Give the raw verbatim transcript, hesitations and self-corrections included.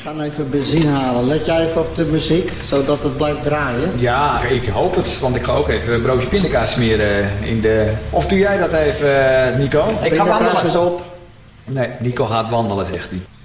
ga even benzine halen. Let jij even op de muziek, zodat het blijft draaien? Ja, ik hoop het, want ik ga ook even een broodje pindakaas smeren in de... Of doe jij dat even, Nico? Ik ga wandelen. Is op. Nee, Nico gaat wandelen, zegt hij.